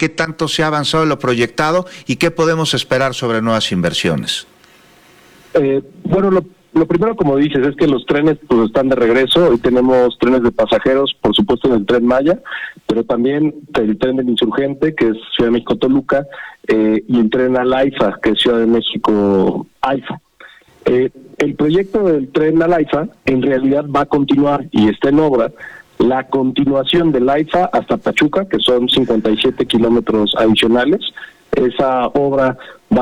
qué tanto se ha avanzado en lo proyectado y qué podemos esperar sobre nuevas inversiones. Bueno, lo primero, como dices, es que los trenes pues están de regreso. Hoy tenemos trenes de pasajeros, por supuesto en el Tren Maya, pero también el tren del Insurgente, que es Ciudad de México-Toluca, y el tren al AIFA, que es Ciudad de México-AIFA. El proyecto del tren al AIFA en realidad va a continuar y está en obra la continuación del AIFA hasta Pachuca, que son 57 kilómetros adicionales. Esa obra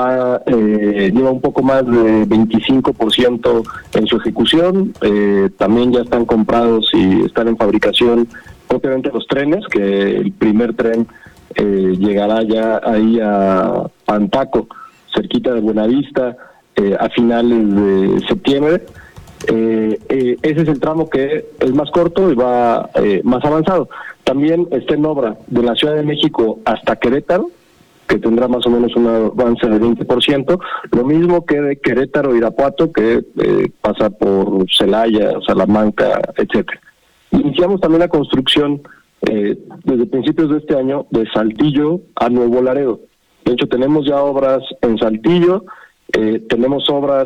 lleva un poco más de 25% en su ejecución. También ya están comprados y están en fabricación propiamente los trenes, que el primer tren llegará ya ahí a Pantaco, cerquita de Buenavista, a finales de septiembre. Ese es el tramo que es más corto y va más avanzado. También está en obra de la Ciudad de México hasta Querétaro, que tendrá más o menos un avance de 20%, lo mismo que de Querétaro a Irapuato, que pasa por Celaya, Salamanca, etcétera. Iniciamos también la construcción desde principios de este año de Saltillo a Nuevo Laredo. De hecho, tenemos ya obras en Saltillo, tenemos obras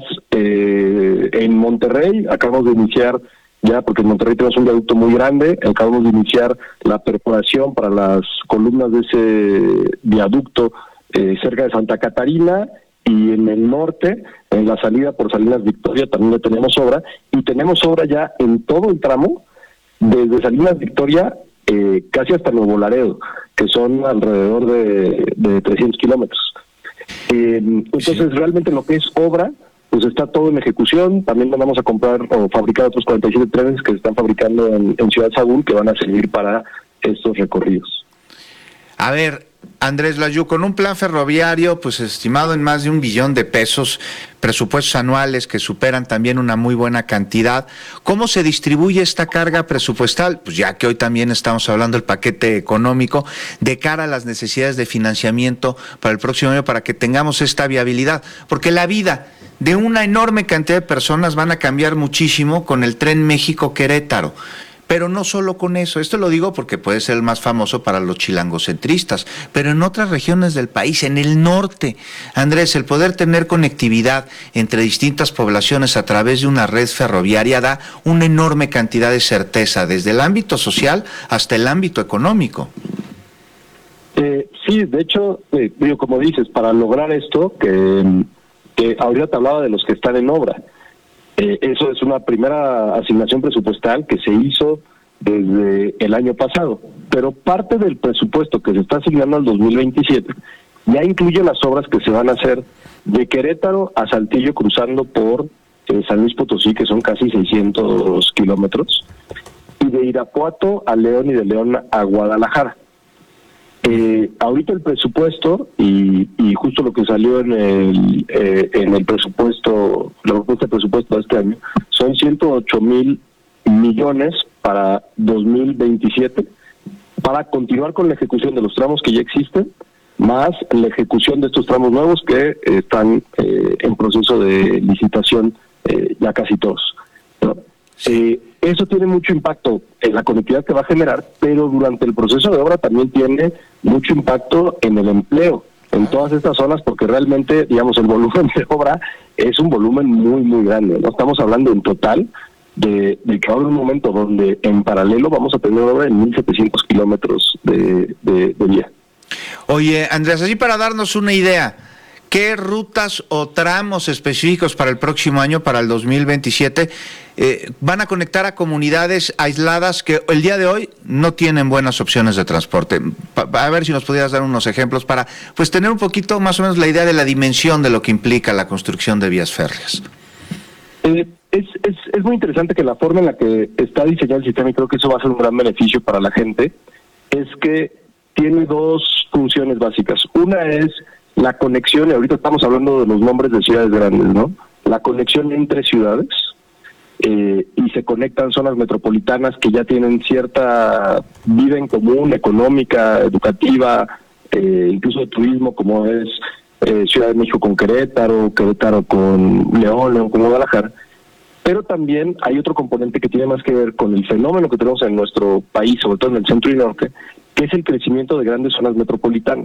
en Monterrey, acabamos de iniciar ya, porque en Monterrey tenemos un viaducto muy grande, acabamos de iniciar la perforación para las columnas de ese viaducto cerca de Santa Catarina, y en el norte, en la salida por Salinas Victoria, también ya tenemos obra, y tenemos obra ya en todo el tramo, desde Salinas Victoria casi hasta Nuevo Laredo, que son alrededor de 300 kilómetros. Entonces, realmente lo que es obra, pues está todo en ejecución. También vamos a comprar o fabricar otros 47 trenes que se están fabricando en Ciudad Sagún, que van a servir para estos recorridos. A ver, Andrés Layú, con un plan ferroviario pues estimado en más de $1 billón, presupuestos anuales que superan también una muy buena cantidad, ¿cómo se distribuye esta carga presupuestal? Pues ya que hoy también estamos hablando del paquete económico, de cara a las necesidades de financiamiento para el próximo año, para que tengamos esta viabilidad, porque la vida de una enorme cantidad de personas van a cambiar muchísimo con el tren México-Querétaro. Pero no solo con eso, esto lo digo porque puede ser el más famoso para los chilangocentristas, pero en otras regiones del país, en el norte, Andrés, el poder tener conectividad entre distintas poblaciones a través de una red ferroviaria da una enorme cantidad de certeza, desde el ámbito social hasta el ámbito económico. Sí, de hecho, digo, como dices, para lograr esto, que ahorita te hablaba de los que están en obra. Eso es una primera asignación presupuestal que se hizo desde el año pasado, pero parte del presupuesto que se está asignando al 2027 ya incluye las obras que se van a hacer de Querétaro a Saltillo, cruzando por San Luis Potosí, que son casi 600 kilómetros, y de Irapuato a León y de León a Guadalajara. Ahorita el presupuesto y justo lo que salió en el presupuesto, la propuesta de presupuesto de este año, son 108,000 millones para 2027 para continuar con la ejecución de los tramos que ya existen, más la ejecución de estos tramos nuevos que están en proceso de licitación, ya casi todos, ¿no? Eso tiene mucho impacto en la conectividad que va a generar, pero durante el proceso de obra también tiene mucho impacto en el empleo en todas estas zonas, porque realmente, digamos, el volumen de obra es un volumen muy, muy grande, ¿no? Estamos hablando en total de que va a haber un momento donde en paralelo vamos a tener obra en 1,700 kilómetros de vía. Oye, Andrés, así para darnos una idea, ¿qué rutas o tramos específicos para el próximo año, para el 2027, van a conectar a comunidades aisladas que el día de hoy no tienen buenas opciones de transporte? A ver si nos pudieras dar unos ejemplos para pues tener un poquito más o menos la idea de la dimensión de lo que implica la construcción de vías férreas. Es muy interesante que la forma en la que está diseñado el sistema, y creo que eso va a ser un gran beneficio para la gente, es que tiene dos funciones básicas. Una es la conexión, y ahorita estamos hablando de los nombres de ciudades grandes, ¿no? La conexión entre ciudades, y se conectan zonas metropolitanas que ya tienen cierta vida en común, económica, educativa, incluso de turismo, como es Ciudad de México con Querétaro, Querétaro con León, León con Guadalajara. Pero también hay otro componente que tiene más que ver con el fenómeno que tenemos en nuestro país, sobre todo en el centro y norte, que es el crecimiento de grandes zonas metropolitanas.